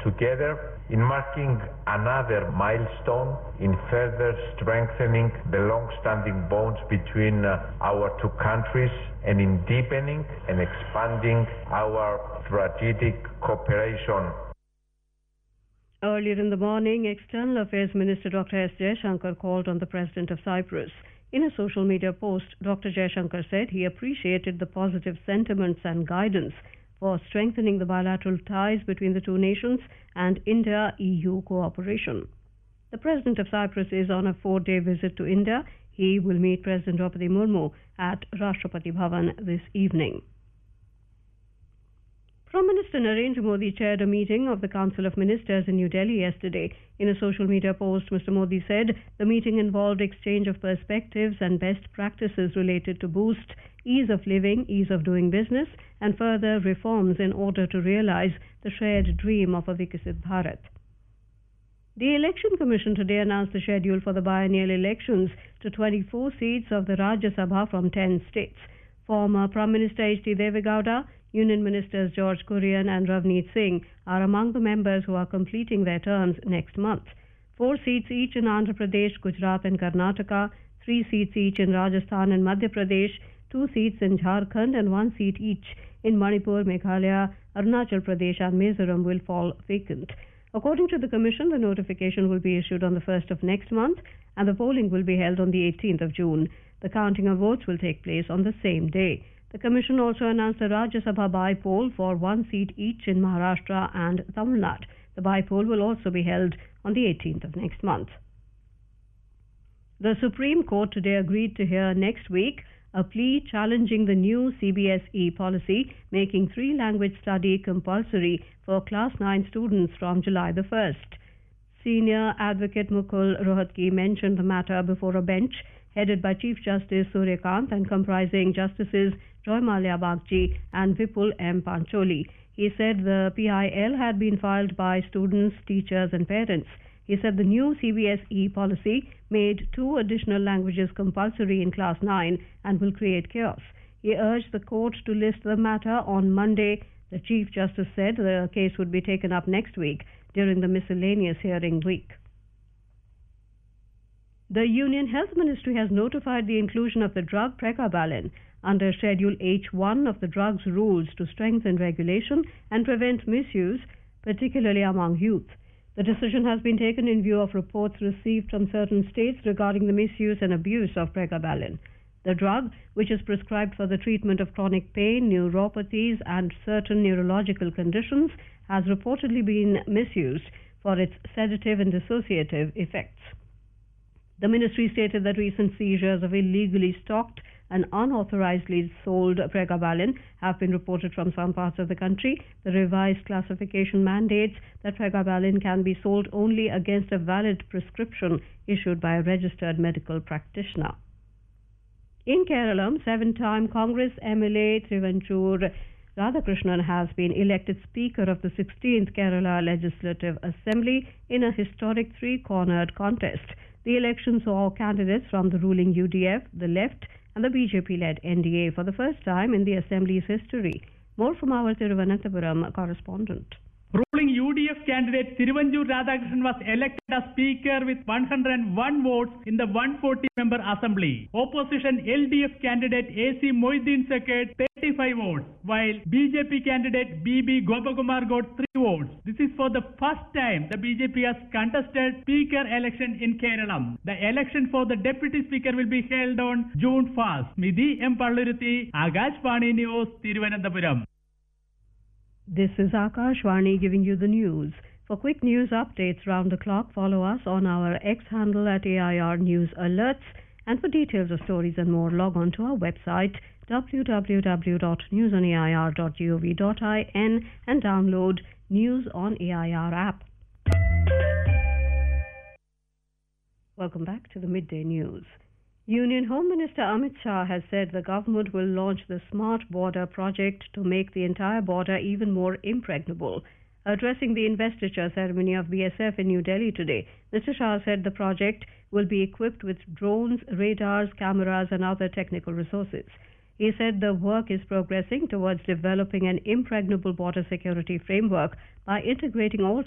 together in marking another milestone in further strengthening the long-standing bonds between our two countries and in deepening and expanding our strategic cooperation. Earlier in the morning, External Affairs Minister Dr. S. Jaishankar called on the President of Cyprus. In a social media post, Dr. Jaishankar said he appreciated the positive sentiments and guidance for strengthening the bilateral ties between the two nations and India-EU cooperation. The President of Cyprus is on a 4-day visit to India. He will meet President Draupadi Murmu at Rashtrapati Bhavan this evening. Prime Minister Narendra Modi chaired a meeting of the Council of Ministers in New Delhi yesterday. In a social media post, Mr. Modi said the meeting involved exchange of perspectives and best practices related to boost ease of living, ease of doing business, and further reforms in order to realize the shared dream of a Viksit Bharat. The Election Commission today announced the schedule for the biennial elections to 24 seats of the Rajya Sabha from 10 states. Former Prime Minister H.D. Deve Gowda, Union Ministers George Kurian and Ravneet Singh are among the members who are completing their terms next month. 4 seats each in Andhra Pradesh, Gujarat and Karnataka, 3 seats each in Rajasthan and Madhya Pradesh, 2 seats in Jharkhand and 1 seat each in Manipur, Meghalaya, Arunachal Pradesh and Mizoram will fall vacant. According to the Commission, the notification will be issued on the 1st of next month and the polling will be held on the 18th of June. The counting of votes will take place on the same day. The Commission also announced a Rajya Sabha by-poll for 1 seat each in Maharashtra and Tamil Nadu. The by-poll will also be held on the 18th of next month. The Supreme Court today agreed to hear next week a plea challenging the new CBSE policy making 3-language study compulsory for Class 9 students from July the 1st. Senior Advocate Mukul Rohatgi mentioned the matter before a bench headed by Chief Justice Suryakant and comprising Justices Joy Malia Bagchi and Vipul M. Pancholi. He said the PIL had been filed by students, teachers and parents. He said the new CBSE policy made 2 additional languages compulsory in Class 9 and will create chaos. He urged the court to list the matter on Monday. The Chief Justice said the case would be taken up next week during the miscellaneous hearing week. The Union Health Ministry has notified the inclusion of the drug Pregabalin under Schedule H1 of the drugs rules to strengthen regulation and prevent misuse, particularly among youth. The decision has been taken in view of reports received from certain states regarding the misuse and abuse of Pregabalin. The drug, which is prescribed for the treatment of chronic pain, neuropathies and certain neurological conditions, has reportedly been misused for its sedative and dissociative effects. The ministry stated that recent seizures of illegally stocked and unauthorizedly sold Pregabalin have been reported from some parts of the country. The revised classification mandates that Pregabalin can be sold only against a valid prescription issued by a registered medical practitioner. In Kerala, 7-time Congress MLA Thiruvanchur Radhakrishnan has been elected Speaker of the 16th Kerala Legislative Assembly in a historic 3-cornered contest. The election saw candidates from the ruling UDF, the Left and the BJP-led NDA for the first time in the Assembly's history. More from our Thiruvananthapuram correspondent. Ruling UDF candidate Thiruvanchur Radhakrishnan was elected as Speaker with 101 votes in the 140-member Assembly. Opposition LDF candidate AC Mohiddin secured 35 votes, while BJP candidate BB Gopakumar got 3 votes. This is for the first time the BJP has contested Speaker election in Kerala. The election for the Deputy Speaker will be held on June 1st. Midhi M. Palluruthi, Akashvani News, Thiruvananthapuram. This is Akashvani giving you the news. For quick news updates round the clock, follow us on our X handle at AIR News Alerts. And for details of stories and more, log on to our website www.newsonair.gov.in and download News on AIR app. Welcome back to the Midday News. Union Home Minister Amit Shah has said the government will launch the Smart Border project to make the entire border even more impregnable. Addressing the investiture ceremony of BSF in New Delhi today, Mr. Shah said the project will be equipped with drones, radars, cameras and other technical resources. He said the work is progressing towards developing an impregnable border security framework by integrating all